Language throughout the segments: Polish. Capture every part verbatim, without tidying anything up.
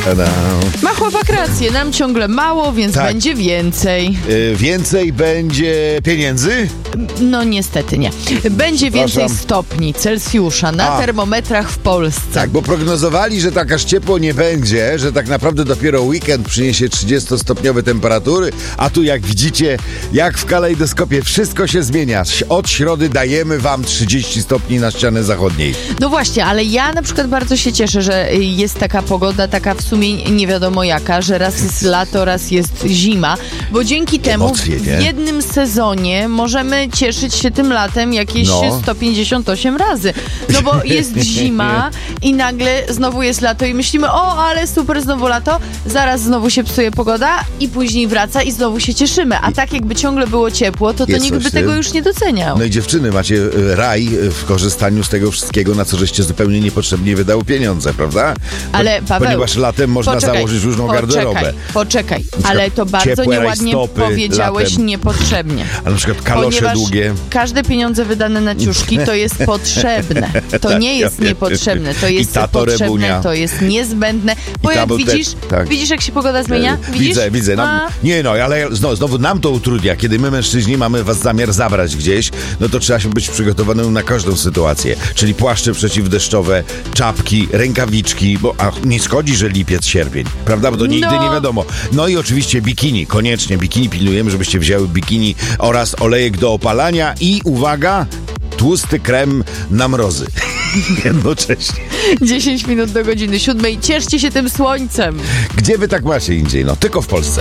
Ma chłopak rację, nam ciągle mało, więc tak. będzie więcej. Yy, więcej będzie pieniędzy? No niestety nie. Będzie więcej Przepraszam. stopni Celsjusza na A. termometrach w Polsce. Tak, bo prognozowali, że tak aż ciepło nie będzie, że tak naprawdę dopiero weekend przyniesie trzydziestostopniowe temperatury, a tu jak widzicie, jak w kalejdoskopie wszystko się zmienia. Od środy dajemy wam trzydzieści stopni na ścianie zachodniej. No właśnie, ale ja na przykład bardzo się cieszę, że jest taka pogoda, taka w sumie nie wiadomo jaka, że raz jest lato, raz jest zima, bo dzięki temu Emocje, nie? w jednym sezonie możemy cieszyć się tym latem jakieś No. sto pięćdziesiąt osiem razy. No bo jest zima i nagle znowu jest lato i myślimy, o, ale super, znowu lato, zaraz znowu się psuje pogoda i później wraca i znowu się cieszymy. A tak jakby ciągle było ciepło, to, to Jest nikt by coś, tego nie? już nie doceniał. No i dziewczyny, macie e, raj w korzystaniu z tego wszystkiego, na co żeście zupełnie niepotrzebnie wydały pieniądze, prawda? Po, Ale Paweł, ponieważ latem można poczekaj, założyć różną poczekaj, garderobę. Poczekaj, przykład ale to bardzo ciepłe nieładnie rajstopy powiedziałeś latem. niepotrzebnie. A na przykład kalosze Ponieważ długie. każde pieniądze wydane na ciuszki to jest potrzebne. To nie jest niepotrzebne, to jest ta potrzebne, torebunia. to jest niezbędne. Bo I jak ta widzisz, te- tak. widzisz jak się pogoda zmienia? Widzisz? Widzę, widzę. Nam, A, nie no, ale znowu, znowu nam to utrudnia. Kiedy my mężczyźni mamy was zamiar zabrać gdzieś, no to trzeba się być przygotowanym na każdą sytuację. Czyli płaszcze przeciwdeszczowe, czapki, rękawiczki, bo a nie szkodzi, że lipiec, sierpień, prawda? Bo to nigdy No. nie wiadomo. No i oczywiście bikini, koniecznie bikini pilnujemy, żebyście wzięły bikini oraz olejek do opalania i uwaga, tłusty krem na mrozy. Jednocześnie. dziesięć minut do godziny siódmej. Cieszcie się tym słońcem. Gdzie wy tak macie indziej? No, tylko w Polsce.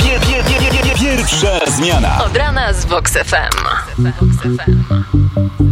Pierwsza zmiana. Od rana z Vox F M.